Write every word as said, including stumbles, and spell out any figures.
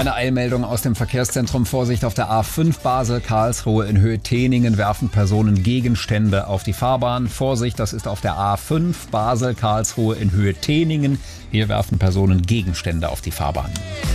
Eine Eilmeldung aus dem Verkehrszentrum. Vorsicht auf der A fünf Basel-Karlsruhe in Höhe Teningen werfen Personen Gegenstände auf die Fahrbahn. Vorsicht, das ist auf der A fünf Basel-Karlsruhe in Höhe Teningen. Hier werfen Personen Gegenstände auf die Fahrbahn.